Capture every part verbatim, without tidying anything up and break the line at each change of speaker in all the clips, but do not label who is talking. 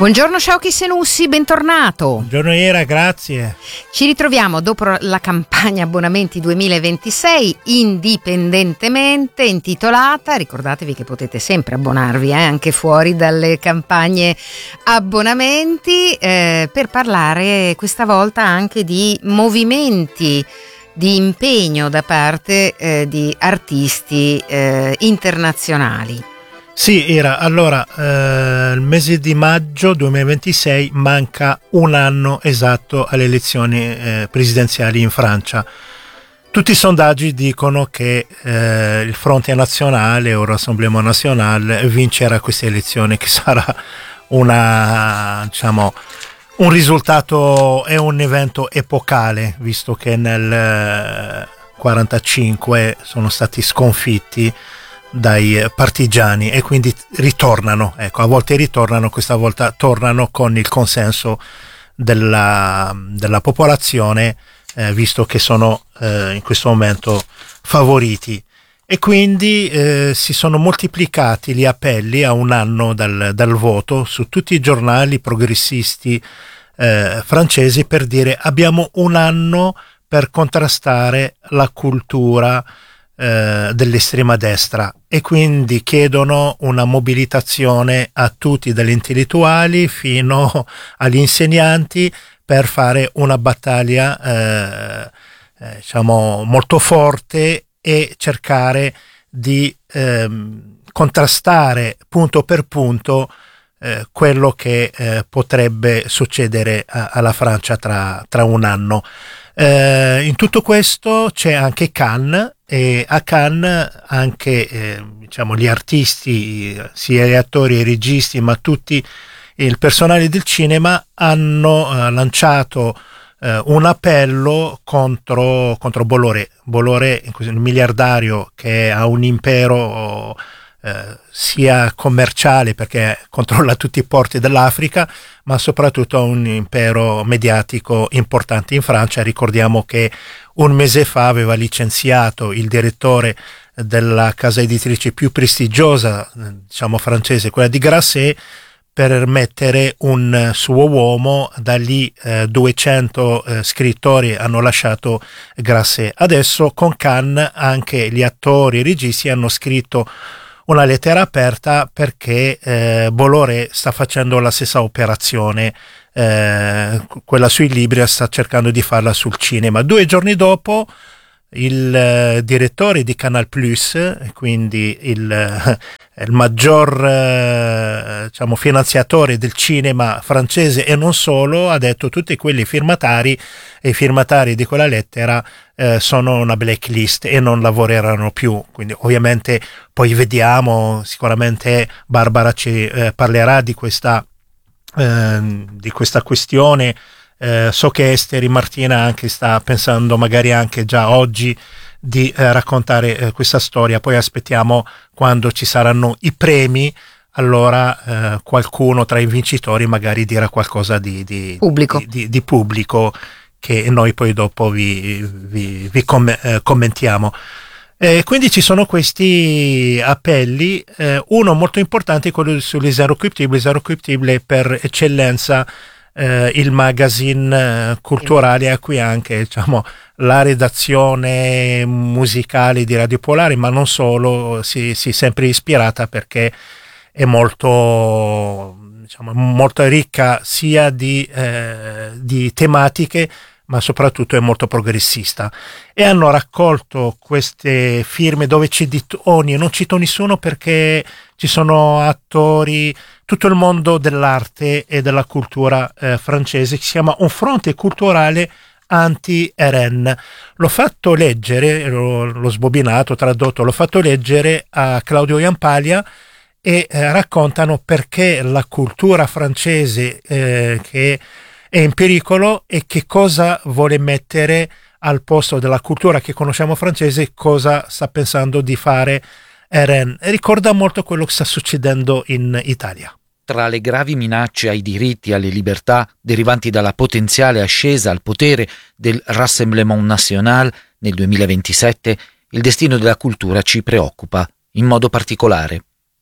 Buongiorno Sciocchi Senussi, bentornato.
Buongiorno Ira, grazie.
Ci ritroviamo dopo la campagna abbonamenti duemilaventisei, indipendentemente intitolata, ricordatevi che potete sempre abbonarvi eh, anche fuori dalle campagne abbonamenti, eh, per parlare questa volta anche di movimenti di impegno da parte eh, di artisti eh, internazionali.
Sì, era allora eh, il mese di maggio duemilaventisei, manca un anno esatto alle elezioni eh, presidenziali in Francia. Tutti i sondaggi dicono che eh, il Fronte Nazionale o Rassemblement National vincerà queste elezioni, che sarà una, diciamo, un risultato e un evento epocale, visto che nel quarantacinque sono stati sconfitti dai partigiani e quindi ritornano, ecco, a volte ritornano, questa volta tornano con il consenso della, della popolazione, eh, visto che sono eh, in questo momento favoriti, e quindi eh, si sono moltiplicati gli appelli a un anno dal, dal voto su tutti i giornali progressisti eh, francesi per dire: abbiamo un anno per contrastare la cultura dell'estrema destra, e quindi chiedono una mobilitazione a tutti, dagli intellettuali fino agli insegnanti, per fare una battaglia eh, eh, diciamo molto forte e cercare di eh, contrastare punto per punto eh, quello che eh, potrebbe succedere a, alla Francia tra, tra un anno. Eh, in tutto questo c'è anche Cannes, e a Cannes anche eh, diciamo gli artisti, sia gli attori e i registi, ma tutti il personale del cinema hanno eh, lanciato eh, un appello contro, contro Bolloré. Bolloré, il miliardario che ha un impero eh, sia commerciale, perché controlla tutti i porti dell'Africa, ma soprattutto un impero mediatico importante in Francia. Ricordiamo che un mese fa aveva licenziato il direttore della casa editrice più prestigiosa, diciamo francese, quella di Grasset, per mettere un suo uomo. Da lì eh, duecento eh, scrittori hanno lasciato Grasset. Adesso con Cannes anche gli attori e i registi hanno scritto una lettera aperta, perché eh, Bolloré sta facendo la stessa operazione, eh, quella sui libri, sta cercando di farla sul cinema. Due giorni dopo il eh, direttore di Canal Plus, quindi il, eh, il maggior eh, diciamo finanziatore del cinema francese e non solo, ha detto: tutti quelli firmatari e i firmatari di quella lettera eh, sono una blacklist e non lavoreranno più. Quindi ovviamente poi vediamo, sicuramente Barbara ci eh, parlerà di questa eh, di questa questione. Eh, so che Esteri Martina anche sta pensando, magari anche già oggi, di eh, raccontare eh, questa storia. Poi aspettiamo quando ci saranno i premi, allora eh, qualcuno tra i vincitori magari dirà qualcosa di, di,
pubblico.
di, di, di pubblico, che noi poi dopo vi, vi, vi com- eh, commentiamo. Eh, quindi ci sono questi appelli, eh, uno molto importante è quello sulle Zero Cryptibile. Zero Cryptibile per eccellenza Eh, il magazine eh, culturale a cui anche, diciamo, la redazione musicale di Radio Polare, ma non solo, si, si è sempre ispirata, perché è molto, diciamo, molto ricca sia di, eh, di tematiche, ma soprattutto è molto progressista, e hanno raccolto queste firme dove c'è di ogni, non cito nessuno perché ci sono attori, tutto il mondo dell'arte e della cultura eh, francese, che si chiama Un fronte culturale anti-R N. L'ho fatto leggere, l'ho, l'ho sbobinato, tradotto, l'ho fatto leggere a Claudio Iampaglia, e eh, raccontano perché la cultura francese eh, che è in pericolo, e che cosa vuole mettere al posto della cultura che conosciamo francese, cosa sta pensando di fare R N. Ricorda molto quello che sta succedendo in Italia.
Tra le gravi minacce ai diritti e alle libertà derivanti dalla potenziale ascesa al potere del Rassemblement National nel duemilaventisette, il destino della cultura ci preoccupa in modo particolare.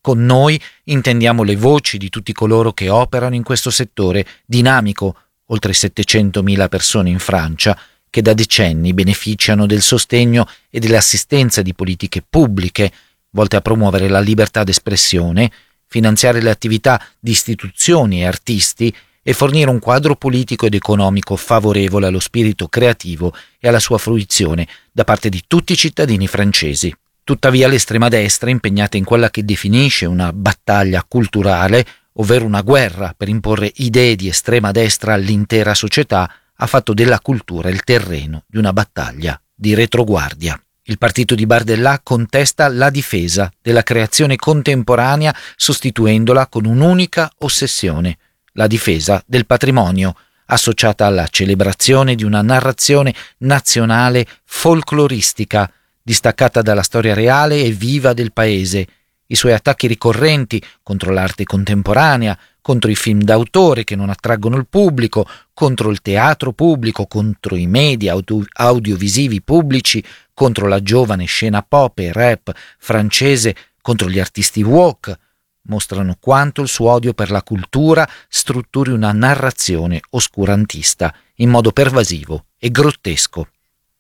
Con noi intendiamo le voci di tutti coloro che operano in questo settore dinamico, oltre settecentomila persone in Francia, che da decenni beneficiano del sostegno e dell'assistenza di politiche pubbliche volte a promuovere la libertà d'espressione, finanziare le attività di istituzioni e artisti e fornire un quadro politico ed economico favorevole allo spirito creativo e alla sua fruizione da parte di tutti i cittadini francesi. Tuttavia l'estrema destra, impegnata in quella che definisce una battaglia culturale, ovvero una guerra per imporre idee di estrema destra all'intera società, ha fatto della cultura il terreno di una battaglia di retroguardia. Il partito di Bardella contesta la difesa della creazione contemporanea sostituendola con un'unica ossessione, la difesa del patrimonio, associata alla celebrazione di una narrazione nazionale folcloristica, distaccata dalla storia reale e viva del paese. I suoi attacchi ricorrenti contro l'arte contemporanea, contro i film d'autore che non attraggono il pubblico, contro il teatro pubblico, contro i media audio- audiovisivi pubblici, contro la giovane scena pop e rap francese, contro gli artisti woke, mostrano quanto il suo odio per la cultura strutturi una narrazione oscurantista in modo pervasivo e grottesco.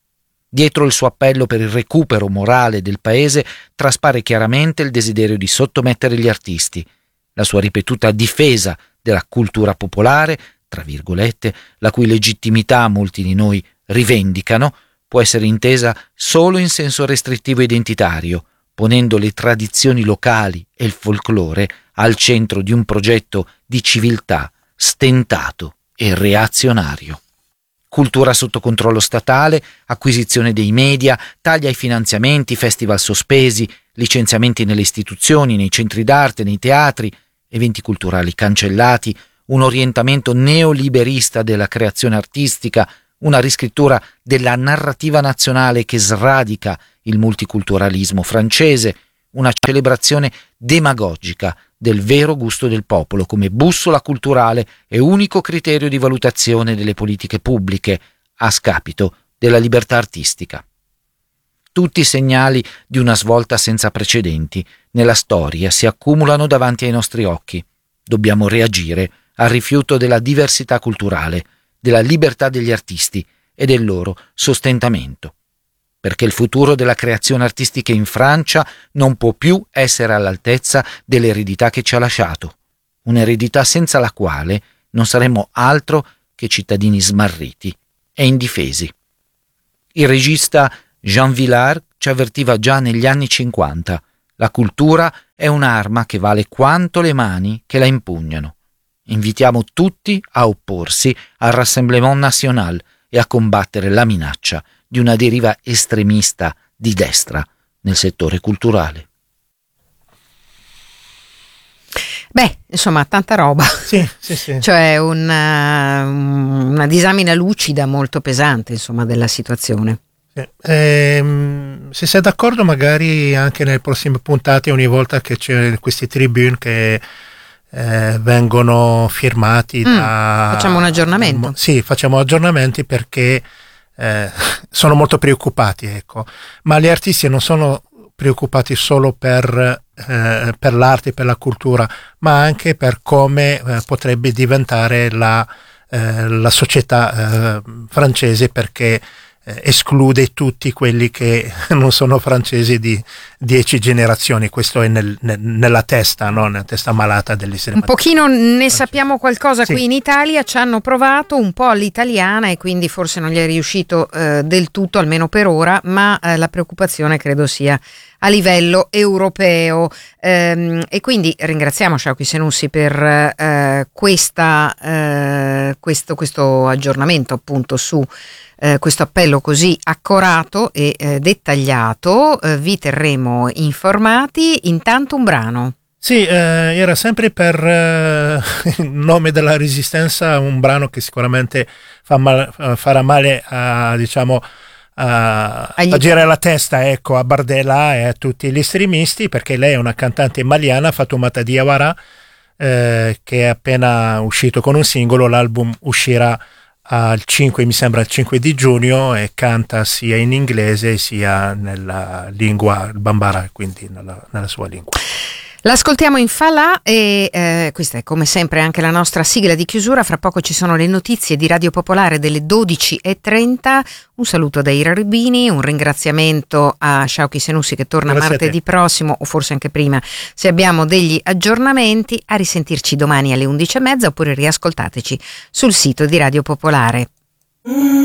Dietro il suo appello per il recupero morale del paese traspare chiaramente il desiderio di sottomettere gli artisti. La sua ripetuta difesa della cultura popolare, tra virgolette, la cui legittimità molti di noi rivendicano, può essere intesa solo in senso restrittivo identitario, ponendo le tradizioni locali e il folklore al centro di un progetto di civiltà stentato e reazionario. Cultura sotto controllo statale, acquisizione dei media, tagli ai finanziamenti, festival sospesi, licenziamenti nelle istituzioni, nei centri d'arte, nei teatri, eventi culturali cancellati, un orientamento neoliberista della creazione artistica, una riscrittura della narrativa nazionale che sradica il multiculturalismo francese, una celebrazione demagogica del vero gusto del popolo come bussola culturale e unico criterio di valutazione delle politiche pubbliche, a scapito della libertà artistica. Tutti i segnali di una svolta senza precedenti nella storia si accumulano davanti ai nostri occhi. Dobbiamo reagire al rifiuto della diversità culturale, della libertà degli artisti e del loro sostentamento, perché il futuro della creazione artistica in Francia non può più essere all'altezza dell'eredità che ci ha lasciato, un'eredità senza la quale non saremmo altro che cittadini smarriti e indifesi. Il regista Jean Vilar ci avvertiva già negli anni cinquanta: la cultura è un'arma che vale quanto le mani che la impugnano. Invitiamo tutti a opporsi al Rassemblement National e a combattere la minaccia di una deriva estremista di destra nel settore culturale.
Beh, insomma, tanta roba.
Sì, sì, sì.
Cioè una, una disamina lucida molto pesante, insomma, della situazione.
Sì. Ehm, se sei d'accordo, magari anche nelle prossime puntate, ogni volta che c'è questi tribune che Eh, vengono firmati
mm,
da...
Facciamo un aggiornamento.
Sì, facciamo aggiornamenti perché eh, sono molto preoccupati, ecco. Ma gli artisti non sono preoccupati solo per, eh, per l'arte, per la cultura, ma anche per come eh, potrebbe diventare la, eh, la società eh, francese, perché eh, esclude tutti quelli che non sono francesi di dieci generazioni. Questo è nel, nel, nella testa, no? Nella testa malata dell'estrema.
Un pochino ne sappiamo qualcosa
sì.
Qui in Italia, ci hanno provato un po' all'italiana e quindi forse non gli è riuscito eh, del tutto, almeno per ora, ma eh, la preoccupazione credo sia a livello europeo, ehm, e quindi ringraziamo Sciauchi Senussi per eh, questa, eh, questo, questo aggiornamento appunto su eh, questo appello così accorato e eh, dettagliato. Eh, vi terremo informati. Intanto un brano.
Sì, eh, era sempre per eh, il nome della resistenza, un brano che sicuramente fa mal, farà male a, diciamo, a, a girare la testa, ecco, a Bardella e a tutti gli estremisti, perché lei è una cantante maliana, Fatoumata Diawara, eh, che è appena uscito con un singolo. L'album uscirà al cinque, mi sembra il cinque di giugno, e canta sia in inglese sia nella lingua bambara, quindi nella, nella sua lingua.
L'ascoltiamo in Falà e eh, questa è come sempre anche la nostra sigla di chiusura. Fra poco ci sono le notizie di Radio Popolare delle dodici e trenta. Un saluto da Ira Rubini, un ringraziamento a Shauki Senussi che torna
Grazie
martedì prossimo o forse anche prima se abbiamo degli aggiornamenti. A risentirci domani alle undici e mezza oppure riascoltateci sul sito di Radio Popolare.